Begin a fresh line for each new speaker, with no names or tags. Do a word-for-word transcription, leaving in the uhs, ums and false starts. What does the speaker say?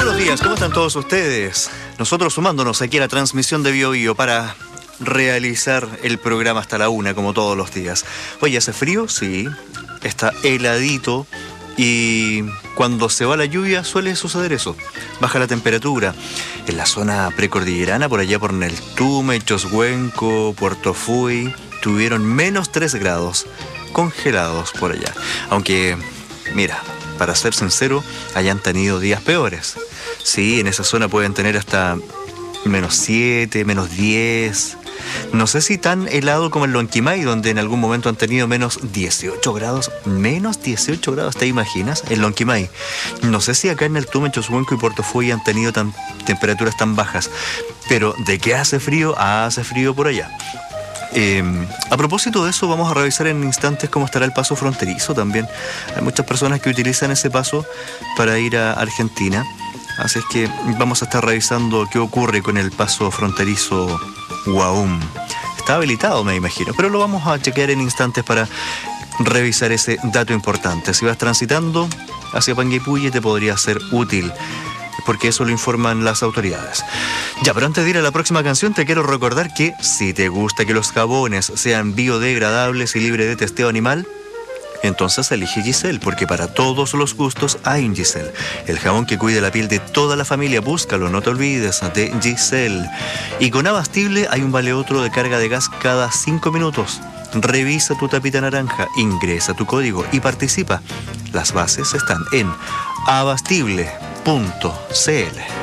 Buenos días, ¿cómo están todos ustedes? Nosotros sumándonos aquí a la transmisión de Bio Bio para realizar el programa hasta la una, como todos los días. Oye, ¿hace frío? Sí. Está heladito y cuando se va la lluvia suele suceder eso. Baja la temperatura. En la zona precordillerana, por allá por Neltume, Choshuenco, Puerto Fuy, tuvieron menos tres grados, congelados por allá. Aunque, mira, para ser sincero, hayan tenido días peores. Sí, en esa zona pueden tener hasta menos siete, menos diez. No sé si tan helado como en Lonquimay, donde en algún momento han tenido menos dieciocho grados. Menos dieciocho grados, ¿te imaginas? En Lonquimay. No sé si acá en el Tume, Choshuenco y Puerto Fuy han tenido tan, temperaturas tan bajas. Pero ¿de qué hace frío? Hace frío por allá. Eh, a propósito de eso, vamos a revisar en instantes cómo estará el paso fronterizo también. Hay muchas personas que utilizan ese paso para ir a Argentina. Así es que vamos a estar revisando qué ocurre con el paso fronterizo Guaum. Está habilitado, me imagino, pero lo vamos a chequear en instantes para revisar ese dato importante. Si vas transitando hacia Panguipulli te podría ser útil, porque eso lo informan las autoridades. Ya, pero antes de ir a la próxima canción, te quiero recordar que si te gusta que los jabones sean biodegradables y libres de testeo animal, entonces elige Giselle, porque para todos los gustos hay un Giselle. El jabón que cuida la piel de toda la familia, búscalo, no te olvides de Giselle. Y con Abastible hay un vale otro de carga de gas cada cinco minutos. Revisa tu tapita naranja, ingresa tu código y participa. Las bases están en abastible punto c l.